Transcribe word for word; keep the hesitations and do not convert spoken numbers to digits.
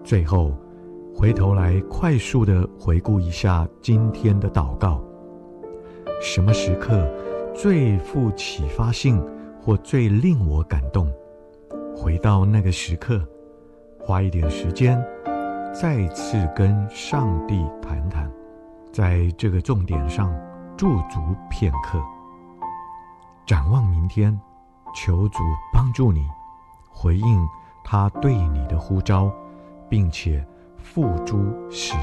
最后回头来快速地回顾一下今天的祷告，什么时刻最富启发性或最令我感动，回到那个时刻，花一点时间再次跟上帝谈谈，在这个重点上驻足片刻。展望明天，求主帮助你回应他对你的呼召，并且付诸实